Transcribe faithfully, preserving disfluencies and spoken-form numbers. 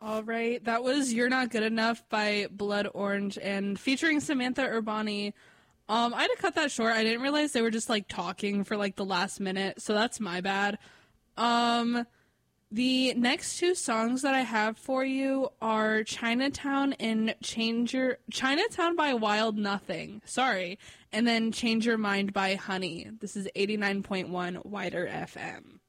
All right, that was You're Not Good Enough by Blood Orange and featuring Samantha Urbani. Um, I had to cut that short. I didn't realize they were just, like, talking for, like, the last minute, so that's my bad. Um, the next two songs that I have for you are Chinatown and Change Your... Chinatown by Wild Nothing, sorry, and then Change Your Mind by Honey. This is eighty-nine point one Wider F M.